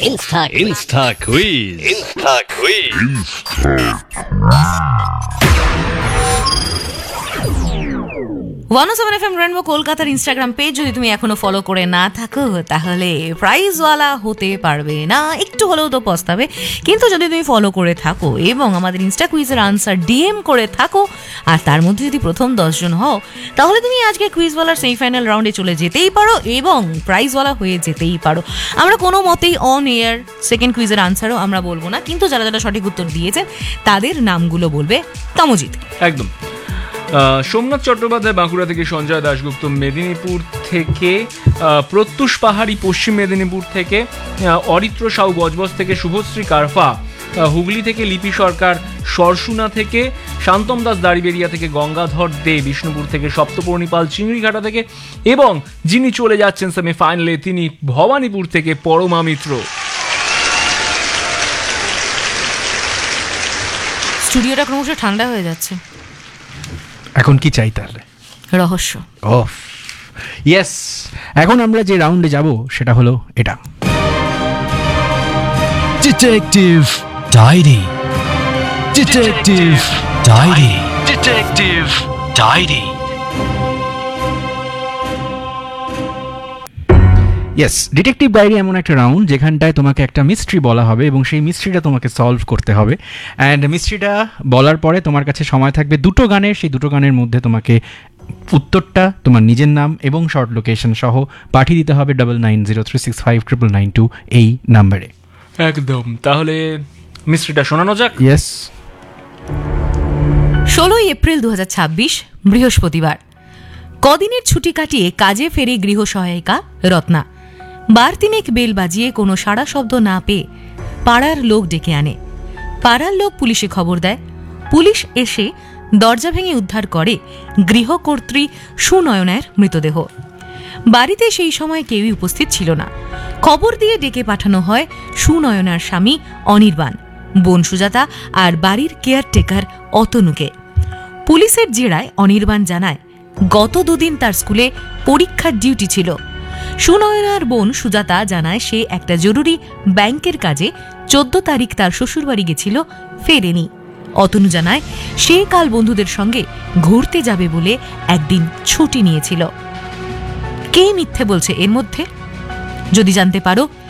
Insta Quiz. FM rainbow কলকাতার Instagram page যদি তুমি এখনো ফলো করে না থাকো তাহলে প্রাইজওয়ালা হতে পারবে না, একটু হলেও তো পস্তাবে। কিন্তু যদি তুমি ফলো করে থাকো এবং আমাদের ইনস্টা কুইজের আনসার ডিএম করে থাকো আর তার মধ্যে যদি প্রথম 10 জন হও তাহলে তুমি আজকে কুইজওয়ালার সেমিফাইনাল রাউন্ডে চলে যেতেই পারো এবং প্রাইজওয়ালা হয়ে যেতেই পারো। আমরা কোনো মতেই অন এয়ার সেকেন্ড কুইজের আনসারও আমরা বলবো না, কিন্তু যারা যারা সঠিক উত্তর দিয়েছেন তাদের নামগুলো বলবে তমজিৎ। একদম। সোমনাথ চট্টোপাধ্যায় বাঁকুড়া থেকে, সঞ্জয় দাশগুপ্ত মেদিনীপুর থেকে, প্রত্যুষ পাহাড়ি পশ্চিম মেদিনীপুর থেকে, অরিত্র সাউ গজবজ থেকে, শুভশ্রী কারফা হুগলি থেকে, লিপি সরকার সরসুনা থেকে, শান্তম দাস দাড়িবেরিয়া থেকে, গঙ্গাধর দে বিষ্ণুপুর থেকে, সপ্তপর্ণী পাল চিংড়িঘাটা থেকে এবং যিনি চলে যাচ্ছেন সেমিফাইনালে তিনি ভবানীপুর থেকে পরমা মিত্র। স্টুডিওটা ক্রমশ ঠান্ডা হয়ে যাচ্ছে। এখন কি চাই তাহলে? রহস্য। অফ ইয়েস, এখন আমরা যে রাউন্ডে যাব সেটা হলো এটা, detective diary. Detective diary. Detective diary. Yes, detective diary এমন একটা রাউন্ড যেখানটায় তোমাকে একটা মিস্ট্রি বলা হবে এবং সেই মিস্ট্রিটা তোমাকে সলভ করতে হবে। অ্যান্ড মিস্ট্রিটা বলার পরে তোমার কাছে সময় থাকবে দুটো গানের, সেই দুটো গানের মধ্যে তোমাকে উত্তরটা তোমার নিজের নাম এবং শর্ট লোকেশন সহ পাঠিয়ে দিতে হবে 9903659992 এই নাম্বারে। একদম, তাহলে মিস্ট্রিটা শোনানো যাক। ইয়েস। 16 এপ্রিল 2026 বৃহস্পতিবার। কদিনের ছুটি কাটিয়ে কাজে ফেরে গৃহ সহায়িকা রত্না। বার তিনেক বেল বাজিয়ে কোনো সাড়া শব্দ না পেয়ে পাড়ার লোক ডেকে আনে। পাড়ার লোক পুলিশে খবর দেয়। পুলিশ এসে দরজা ভেঙে উদ্ধার করে গৃহকর্ত্রী সুনয়নার মৃতদেহ। বাড়িতে সেই সময় কেউই উপস্থিত ছিল না। খবর দিয়ে ডেকে পাঠানো হয় সুনয়নার স্বামী অনির্বাণ, বোন সুজাতা আর বাড়ির কেয়ারটেকার অতনুকে। পুলিশের জেরায় অনির্বাণ জানায় গত দুদিন তার স্কুলে পরীক্ষার ডিউটি ছিল। সুনয়নার বোন সুজাতা জানায় সে একটা জরুরি ব্যাংকের কাজে 14 তারিখ তার শ্বশুরবাড়ি গেছিল, ফেরেনি। অতনু জানায় সে কাল বন্ধুদের সঙ্গে ঘুরতে যাবে বলে একদিন ছুটি নিয়েছিল। কে মিথ্যে বলছে এর মধ্যে? যদি জানতে পারো